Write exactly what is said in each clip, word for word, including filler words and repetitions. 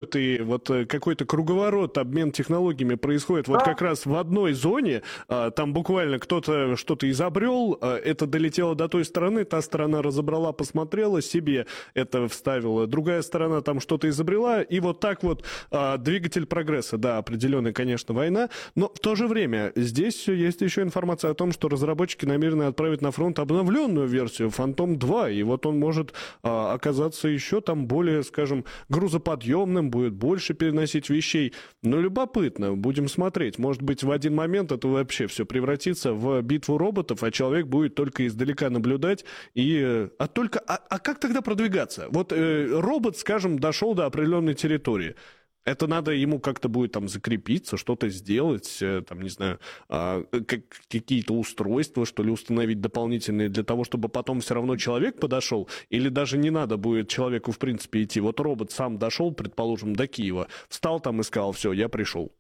происходит, и вот э, какой-то круговорот, обмен технологиями происходит вот Да, как раз в одной зоне, а, там буквально кто-то что-то изобрел, а, это долетело до той стороны, та сторона разобрала, посмотрела, себе это вставила, другая сторона там что-то изобрела, и вот так вот а, двигатель прогресса, да, определенная, конечно, война, но в то же время здесь есть еще информация о том, что разработчики намерены отправить на фронт обновленную версию Фантом два, и вот он может а, оказаться еще там более, скажем, грузоподъемным, будет больше переносить вещей. Но любопытно, будем смотреть. Может быть, в один момент это вообще все превратится в битву роботов, а человек будет только издалека наблюдать. И... А только... А, а как тогда продвигаться? Вот э, робот, скажем, дошел до определенной территории. Это надо ему как-то будет там закрепиться, что-то сделать, э, там, не знаю, а, как, какие-то устройства, что ли, установить дополнительные для того, чтобы потом все равно человек подошел, или даже не надо будет человеку, в принципе, идти. Вот робот сам дошел, предположим, до Киева, встал там и сказал, все, я пришел.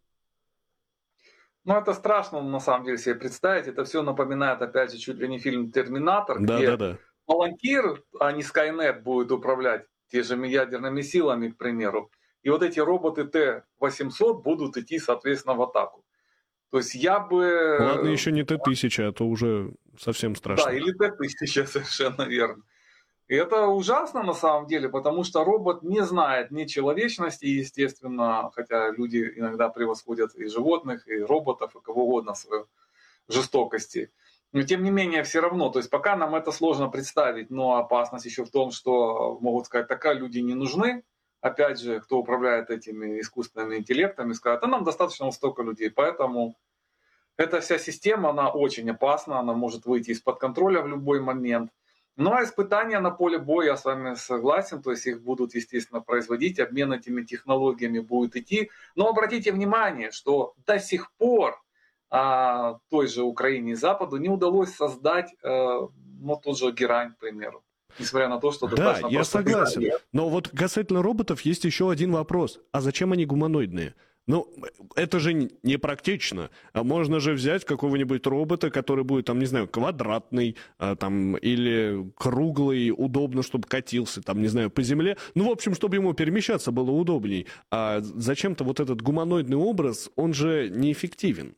ну это страшно на самом деле себе представить. Это все напоминает, опять же, чуть ли не фильм «Терминатор», где Да-да-да. Палантир, а не Скайнет, будет управлять теми же ядерными силами, к примеру. И вот эти роботы Т восемьсот будут идти, соответственно, в атаку. То есть я Ладно, бы... еще не Т тысяча, а то уже совсем Да, страшно. или Т тысяча, совершенно верно. И это ужасно на самом деле, потому что робот не знает ни человечности, естественно, хотя люди иногда превосходят и животных, и роботов, и кого угодно в своей жестокости. Но тем не менее, все равно, то есть пока нам это сложно представить, но опасность еще в том, что могут сказать, такая люди не нужны. Опять же, кто управляет этими искусственными интеллектами, скажет, а нам достаточно вот столько людей. Поэтому эта вся система, она очень опасна, она может выйти из-под контроля в любой момент. Ну а испытания на поле боя, я с вами согласен, то есть их будут, естественно, производить, обмен этими технологиями будет идти. Но обратите внимание, что до сих пор а, той же Украине и Западу не удалось создать, а, ну, тот же Герань, к примеру. Несмотря на то, что Да, достаточно я просто... согласен. Но вот касательно роботов есть еще один вопрос. А зачем они гуманоидные? Ну, это же не практично. А можно же взять какого-нибудь робота, который будет, там, не знаю, квадратный, а, там, или круглый, удобно, чтобы катился, там, не знаю, по земле. Ну, в общем, чтобы ему перемещаться было удобней. А зачем-то вот этот гуманоидный образ, он же неэффективен.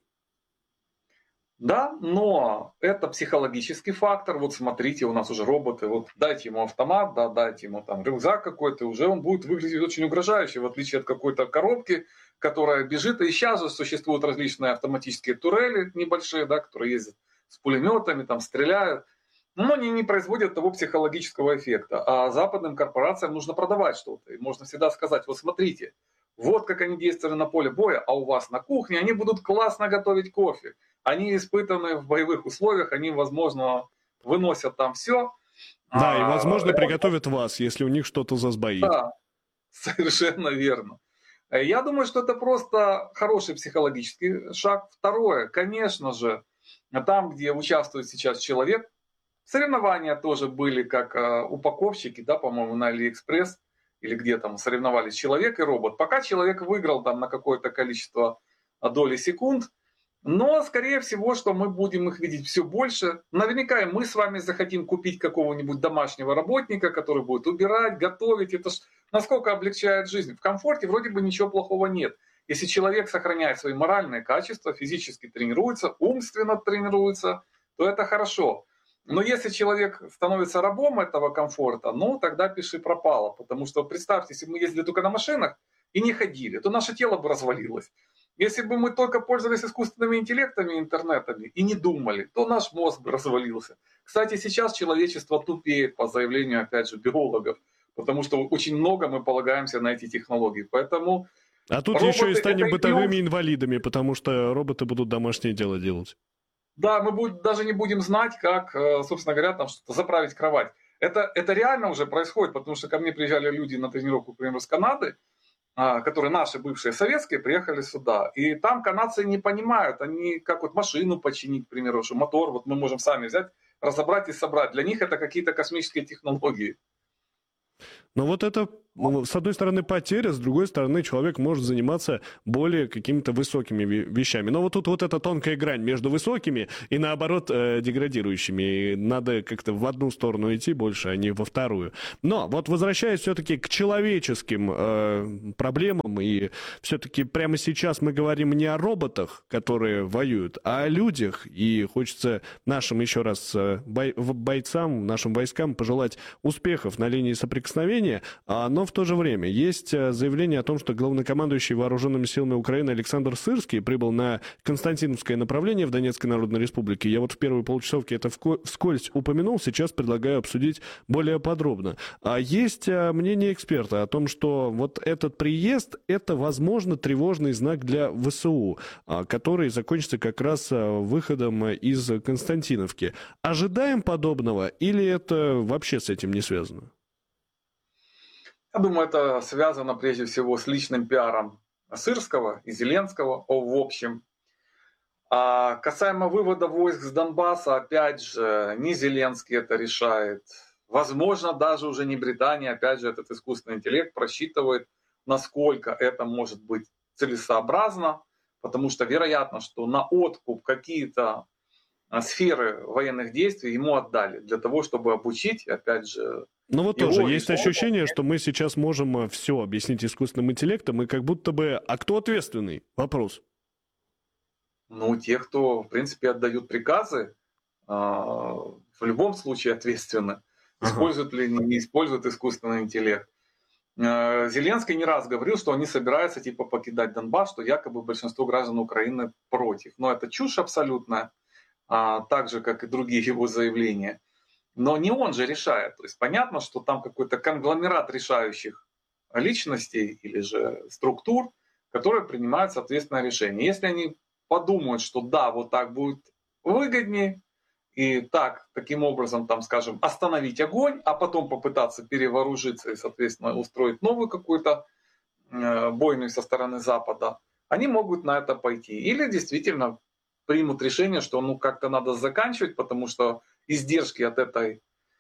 Да, но это психологический фактор. Вот смотрите, у нас уже роботы, вот дайте ему автомат, да, дайте ему там рюкзак какой-то, уже он будет выглядеть очень угрожающе, в отличие от какой-то коробки, которая бежит. И сейчас же существуют различные автоматические турели небольшие, да, которые ездят с пулеметами, там стреляют. Но они не производят того психологического эффекта. А западным корпорациям нужно продавать что-то. И можно всегда сказать, вот смотрите, вот как они действовали на поле боя, а у вас на кухне они будут классно готовить кофе. Они испытаны в боевых условиях, они, возможно, выносят там все. Да, и, А, возможно, приготовят вас, если у них что-то засбоит. да, совершенно верно. Я думаю, что это просто хороший психологический шаг. Второе, конечно же, там, где участвует сейчас человек, соревнования тоже были, как э, упаковщики, да, по-моему, на Алиэкспресс, или где там соревновались человек и робот. Пока человек выиграл там на какое-то количество доли секунд, но, скорее всего, что мы будем их видеть все больше. Наверняка и мы с вами захотим купить какого-нибудь домашнего работника, который будет убирать, готовить. Это ж насколько облегчает жизнь. В комфорте вроде бы ничего плохого нет. Если человек сохраняет свои моральные качества, физически тренируется, умственно тренируется, то это хорошо. Но если человек становится рабом этого комфорта, ну тогда пиши пропало. Потому что представьте, если бы мы ездили только на машинах и не ходили, то наше тело бы развалилось. Если бы мы только пользовались искусственными интеллектами, интернетами и не думали, то наш мозг бы развалился. Кстати, сейчас человечество тупеет, по заявлению, опять же, биологов, потому что очень много мы полагаемся на эти технологии. Поэтому А тут роботы еще и станем это бытовыми плюс. инвалидами, потому что роботы будут домашнее дело делать. Да, мы будем, даже не будем знать, как, э, собственно говоря, там что-то заправить кровать. Это, это реально уже происходит, потому что ко мне приезжали люди на тренировку, к примеру, с Канады, которые наши бывшие советские, приехали сюда. И там канадцы не понимают, они как вот машину починить, к примеру, что мотор вот мы можем сами взять, разобрать и собрать. Для них это какие-то космические технологии. Но вот это ну, с одной стороны потеря, с другой стороны человек может заниматься более какими-то высокими вещами. Но вот тут вот эта тонкая грань между высокими и, наоборот, э, деградирующими. И надо как-то в одну сторону идти больше, а не во вторую. Но вот возвращаясь все-таки к человеческим э, проблемам, и все-таки прямо сейчас мы говорим не о роботах, которые воюют, а о людях. И хочется нашим еще раз бой, бойцам, нашим войскам пожелать успехов на линии соприкосновения. Но в то же время есть заявление о том, что главнокомандующий вооруженными силами Украины Александр Сырский прибыл на Константиновское направление в Донецкой Народной Республике. Я вот в первой получасовке это вскользь упомянул, сейчас предлагаю обсудить более подробно. А есть мнение эксперта о том, что вот этот приезд – это, возможно, тревожный знак для ВСУ, который закончится как раз выходом из Константиновки. Ожидаем подобного или это вообще с этим не связано? Я думаю, это связано прежде всего с личным пиаром Сырского и Зеленского в общем. А касаемо вывода войск с Донбасса, опять же, не Зеленский это решает. Возможно, даже уже не Британия, опять же, этот искусственный интеллект просчитывает, насколько это может быть целесообразно, потому что вероятно, что на откуп какие-то сферы военных действий ему отдали для того, чтобы обучить, опять же, ну вот тоже есть ощущение, что мы сейчас можем все объяснить искусственным интеллектом, и как будто бы, а кто ответственный? Вопрос. Ну, те, кто, в принципе, отдают приказы, в любом случае ответственны. Используют ли, не используют искусственный интеллект. Зеленский не раз говорил, что он не собирается типа покидать Донбасс, что якобы большинство граждан Украины против. Но это чушь абсолютная, так же, как и другие его заявления. Но не он же решает. То есть понятно, что там какой-то конгломерат решающих личностей или же структур, которые принимают соответственное решение. Если они подумают, что да, вот так будет выгоднее, и так, таким образом, там, скажем, остановить огонь, а потом попытаться перевооружиться и, соответственно, устроить новую какую-то э, бойню со стороны Запада, они могут на это пойти. Или действительно примут решение, что ну как-то надо заканчивать, потому что издержки от этой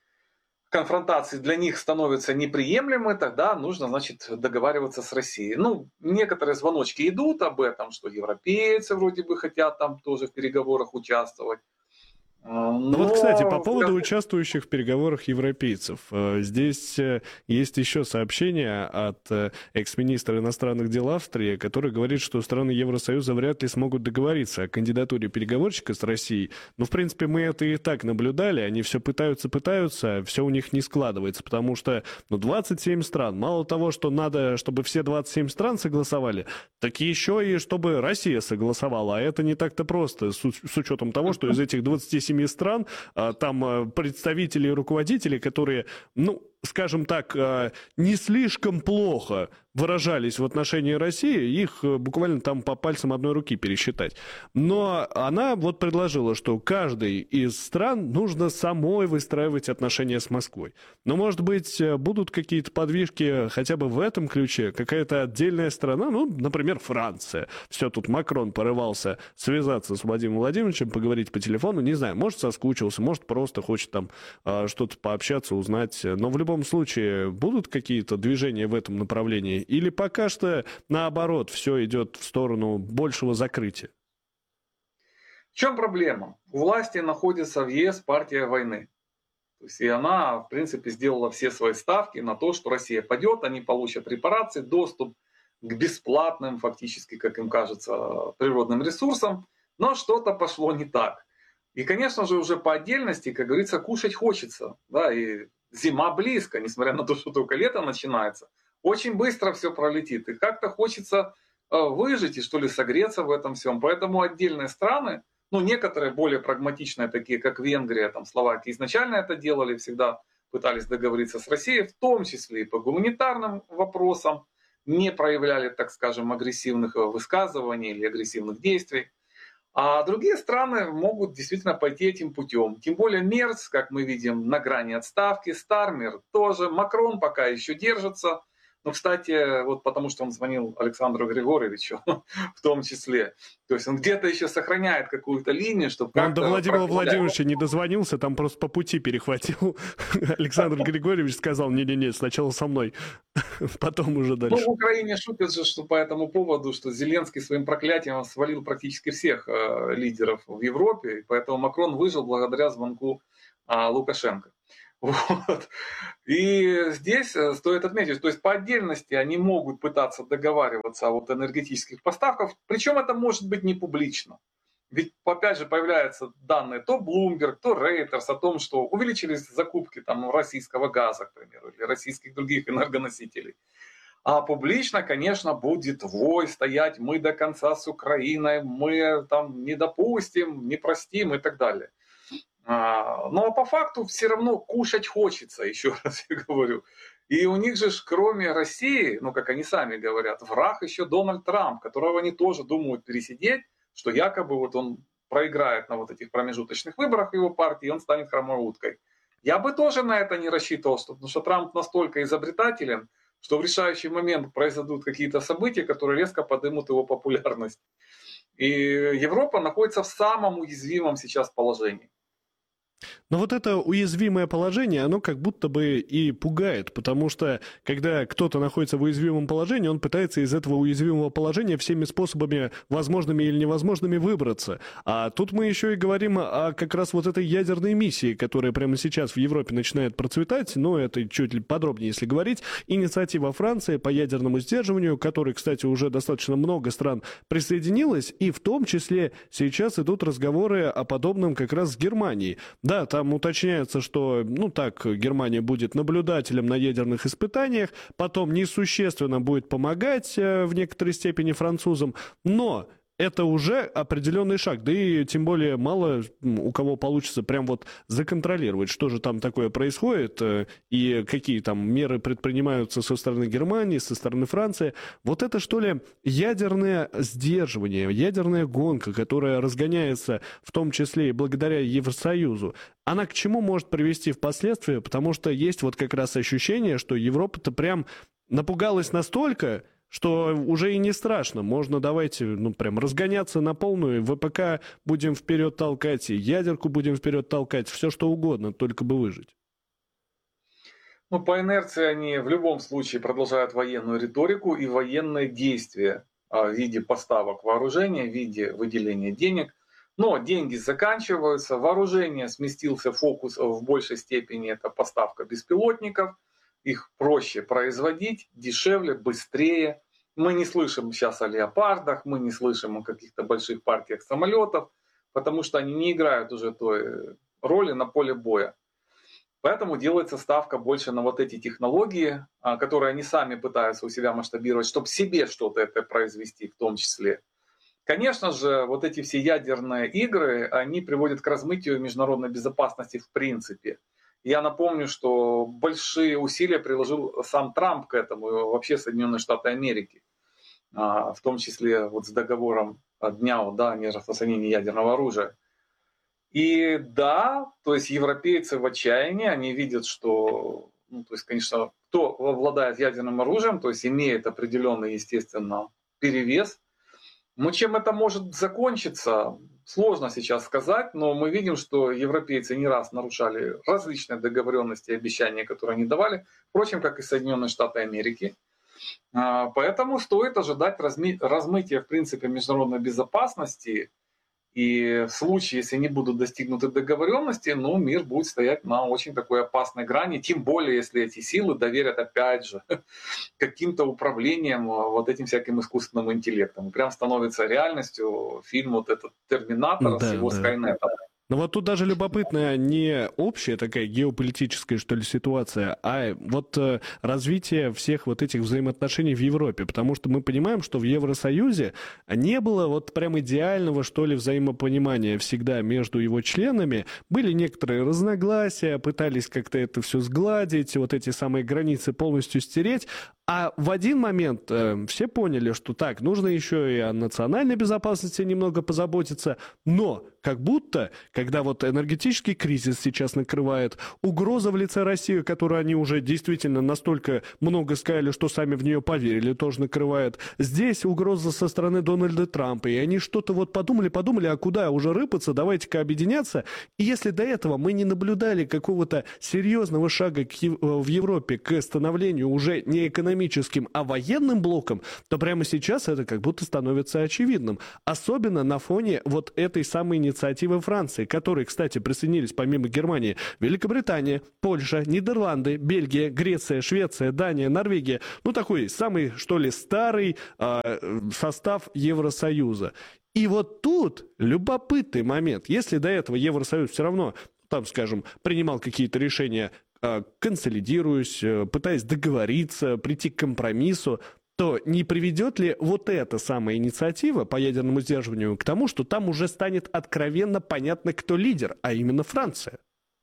конфронтации для них становятся неприемлемы, тогда нужно, значит, договариваться с Россией. Ну, некоторые звоночки идут об этом, что европейцы вроде бы хотят там тоже в переговорах участвовать. Но... Ну вот, кстати, по поводу участвующих в переговорах европейцев. Здесь есть еще сообщение от экс-министра иностранных дел Австрии, который говорит, что страны Евросоюза вряд ли смогут договориться о кандидатуре переговорщика с Россией. Ну, в принципе, мы это и так наблюдали. Они все пытаются, пытаются, все у них не складывается, потому что ну, двадцать семь стран. Мало того, что надо, чтобы все двадцать семь стран согласовали, так еще и чтобы Россия согласовала. А это не так-то просто, с, с учетом того, что из этих двадцати семи стран, там представители и руководители, которые, ну, скажем так, не слишком плохо выражались в отношении России, их буквально там по пальцам одной руки пересчитать. Но она вот предложила, что каждой из стран нужно самой выстраивать отношения с Москвой. Но, может быть, будут какие-то подвижки хотя бы в этом ключе, какая-то отдельная страна, ну, например, Франция. Все, тут Макрон порывался связаться с Владимиром Владимировичем, поговорить по телефону, не знаю, может, соскучился, может, просто хочет там что-то пообщаться, узнать. Но в любом случае, будут какие-то движения в этом направлении? Или пока что, наоборот, все идет в сторону большего закрытия? В чем проблема? У власти находится в ЕС партия войны. То есть и она, в принципе, сделала все свои ставки на то, что Россия падет, они получат репарации, доступ к бесплатным, фактически, как им кажется, природным ресурсам. Но что-то пошло не так. И, конечно же, уже по отдельности, как говорится, кушать хочется. Да, и зима близко, несмотря на то, что только лето начинается. Очень быстро все пролетит. И как-то хочется выжить и что ли согреться в этом всем. Поэтому отдельные страны, ну некоторые более прагматичные, такие как Венгрия, там, Словакия, изначально это делали, всегда пытались договориться с Россией, в том числе и по гуманитарным вопросам, не проявляли, так скажем, агрессивных высказываний или агрессивных действий. А другие страны могут действительно пойти этим путем. Тем более Мерц, как мы видим, на грани отставки, Стармер тоже, Макрон пока еще держится. Ну, кстати, вот потому что он звонил Александру Григорьевичу в том числе. То есть он где-то еще сохраняет какую-то линию, чтобы Но он до как-то Владимира проковырять. Владимировича не дозвонился, там просто по пути перехватил. Александр Григорьевич сказал: не-не-не, сначала со мной, потом уже Ну, дальше. в Украине шутят же, что по этому поводу, что Зеленский своим проклятием свалил практически всех э, лидеров в Европе, и поэтому Макрон выжил благодаря звонку э, Лукашенко. Вот. И здесь э, стоит отметить, то есть по отдельности они могут пытаться договариваться о вот энергетических поставках, причем это может быть не публично. Ведь опять же появляются данные то Bloomberg, то Reuters о том, что увеличились закупки там, российского газа, к примеру, или российских других энергоносителей. А публично, конечно, будет вой стоять: мы до конца с Украиной, мы там не допустим, не простим и так далее. А, но по факту все равно кушать хочется, еще раз я говорю. И у них же, кроме России, ну как они сами говорят, враг еще Дональд Трамп, которого они тоже думают пересидеть, что якобы вот он проиграет на вот этих промежуточных выборах его партии, и он станет хромой уткой. Я бы тоже на это не рассчитывал, что, потому что Трамп настолько изобретателен, что в решающий момент произойдут какие-то события, которые резко поднимут его популярность. И Европа находится в самом уязвимом сейчас положении. Но вот это уязвимое положение, оно как будто бы и пугает, потому что когда кто-то находится в уязвимом положении, он пытается из этого уязвимого положения всеми способами, возможными или невозможными, выбраться. А тут мы еще и говорим о как раз вот этой ядерной миссии, которая прямо сейчас в Европе начинает процветать, но это чуть ли подробнее, если говорить. Инициатива Франции по ядерному сдерживанию, которой, кстати, уже достаточно много стран присоединилось, и в том числе сейчас идут разговоры о подобном как раз с Германией. Да, там уточняется, что, ну так, Германия будет наблюдателем на ядерных испытаниях, потом несущественно будет помогать э, в некоторой степени французам, но это уже определенный шаг, да и тем более мало у кого получится прям вот законтролировать, что же там такое происходит э, и какие там меры предпринимаются со стороны Германии, со стороны Франции. Вот это, что ли, ядерное сдерживание, ядерная гонка, которая разгоняется в том числе и благодаря Евросоюзу, она к чему может привести впоследствии? Потому что есть вот как раз ощущение, что Европа-то прям напугалась настолько, что уже и не страшно. Можно давайте, ну, прям разгоняться на полную, ВПК будем вперед толкать, и ядерку будем вперед толкать, все что угодно, только бы выжить. Ну, по инерции они в любом случае продолжают военную риторику и военные действия в виде поставок вооружения, в виде выделения денег. Но деньги заканчиваются, вооружение сместился фокус в большей степени, это поставка беспилотников. Их проще производить, дешевле, быстрее. Мы не слышим сейчас о леопардах, мы не слышим о каких-то больших партиях самолетов, потому что они не играют уже той роли на поле боя. Поэтому делается ставка больше на вот эти технологии, которые они сами пытаются у себя масштабировать, чтобы себе что-то это произвести в том числе. Конечно же, вот эти все ядерные игры, они приводят к размытию международной безопасности в принципе. Я напомню, что большие усилия приложил сам Трамп к этому, и вообще Соединенные Штаты Америки, в том числе вот с договором дня да, о нераспространении ядерного оружия. И да, то есть европейцы в отчаянии, они видят, что, ну, то есть, конечно, кто обладает ядерным оружием, то есть имеет определенный, естественно, перевес. Но чем это может закончиться, сложно сейчас сказать, но мы видим, что европейцы не раз нарушали различные договоренности и обещания, которые они давали, впрочем, как и Соединенные Штаты Америки. Поэтому стоит ожидать размытия, в принципе, международной безопасности. И в случае, если не будут достигнуты договоренности, ну, мир будет стоять на очень такой опасной грани, тем более, если эти силы доверят, опять же, каким-то управлением вот этим всяким искусственным интеллектом. Прям становится реальностью фильм вот этот «Терминатор» да, с его да. Скайнетом. Но вот тут даже любопытная не общая такая геополитическая, что ли, ситуация, а вот э, развитие всех вот этих взаимоотношений в Европе, потому что мы понимаем, что в Евросоюзе не было вот прям идеального, что ли, взаимопонимания всегда между его членами, были некоторые разногласия, пытались как-то это все сгладить, вот эти самые границы полностью стереть, А в один момент э, все поняли, что так, нужно еще и о национальной безопасности немного позаботиться, но как будто, когда вот энергетический кризис сейчас накрывает, угроза в лице России, которую они уже действительно настолько много сказали, что сами в нее поверили, тоже накрывает. Здесь угроза со стороны Дональда Трампа, и они что-то вот подумали, подумали, а куда уже рыпаться, давайте-ка объединяться. И если до этого мы не наблюдали какого-то серьезного шага к, в Европе к становлению уже не экономическим, а военным блоком, то прямо сейчас это как будто становится очевидным. Особенно на фоне вот этой самой инициативы Франции, которые, кстати, присоединились помимо Германии Великобритания, Польша, Нидерланды, Бельгия, Греция, Швеция, Дания, Норвегия. Ну, такой самый, что ли, старый э, состав Евросоюза. И вот тут любопытный момент. Если до этого Евросоюз все равно, там, скажем, принимал какие-то решения, э, консолидируясь, э, пытаясь договориться, прийти к компромиссу, то не приведет ли вот эта самая инициатива по ядерному сдерживанию к тому, что там уже станет откровенно понятно, кто лидер, а именно Франция?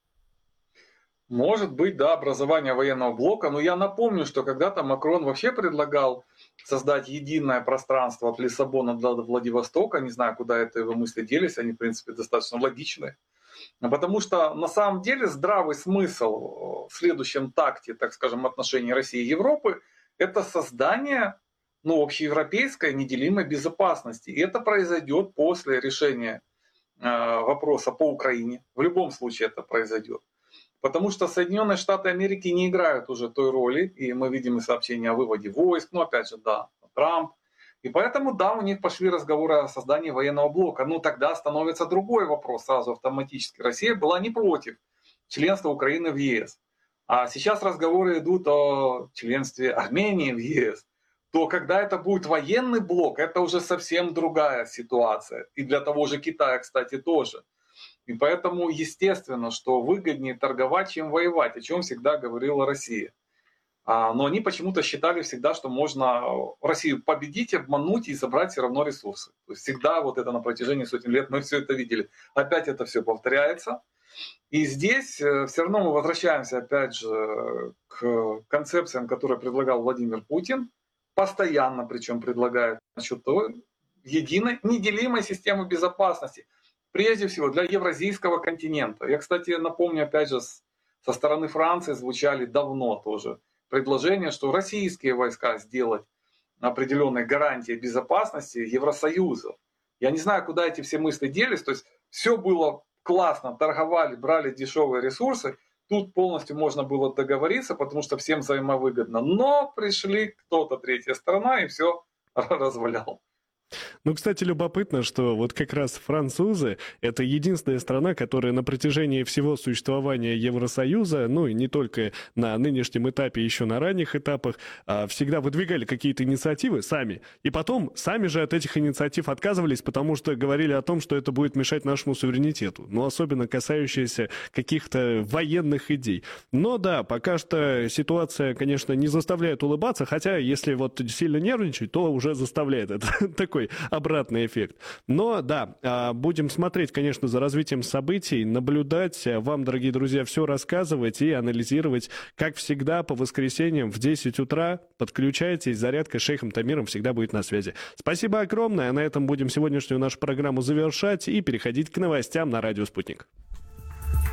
Может быть, да, образование военного блока. Но я напомню, что когда-то Макрон вообще предлагал создать единое пространство от Лиссабона до Владивостока. Не знаю, куда это его мысли делись, они, в принципе, достаточно логичны. Потому что, на самом деле, здравый смысл в следующем такте, так скажем, отношений России и Европы – это создание, ну, общеевропейской неделимой безопасности. И это произойдет после решения э, вопроса по Украине. В любом случае это произойдет. Потому что Соединенные Штаты Америки не играют уже той роли, и мы видим и сообщения о выводе войск, ну опять же, да, Трамп. И поэтому, да, у них пошли разговоры о создании военного блока. Ну тогда становится другой вопрос сразу автоматически. Россия была не против членства Украины в ЕС. А сейчас разговоры идут о членстве Армении в ЕС. То когда это будет военный блок, это уже совсем другая ситуация. И для того же Китая, кстати, тоже. И поэтому естественно, что выгоднее торговать, чем воевать, о чем всегда говорила Россия. Но они почему-то считали всегда, что можно Россию победить, обмануть и забрать все равно ресурсы. То есть всегда вот это на протяжении сотен лет мы все это видели. Опять это все повторяется. И здесь все равно мы возвращаемся опять же к концепциям, которые предлагал Владимир Путин. Постоянно причем предлагает насчет того, единой неделимой системы безопасности. Прежде всего для евразийского континента. Я, кстати, напомню, опять же, со стороны Франции звучали давно тоже предложения, что российские войска сделать определенные гарантии безопасности Евросоюза. Я не знаю, куда эти все мысли делись. То есть все было классно, торговали, брали дешевые ресурсы. Тут полностью можно было договориться, потому что всем взаимовыгодно. Но пришли кто-то, третья сторона, и все развалял. Ну, кстати, любопытно, что вот как раз французы – это единственная страна, которая на протяжении всего существования Евросоюза, ну и не только на нынешнем этапе, еще на ранних этапах, всегда выдвигали какие-то инициативы сами. И потом сами же от этих инициатив отказывались, потому что говорили о том, что это будет мешать нашему суверенитету. Ну, особенно касающиеся каких-то военных идей. Но да, пока что ситуация, конечно, не заставляет улыбаться, хотя если вот сильно нервничать, то уже заставляет. Это такой обратный эффект. Но да, будем смотреть, конечно, за развитием событий, наблюдать, вам, дорогие друзья, все рассказывать и анализировать, как всегда, по воскресеньям в десять утра. Подключайтесь, зарядка с шейхом Тамиром всегда будет на связи. Спасибо огромное, а на этом будем сегодняшнюю нашу программу завершать и переходить к новостям на радио «Спутник».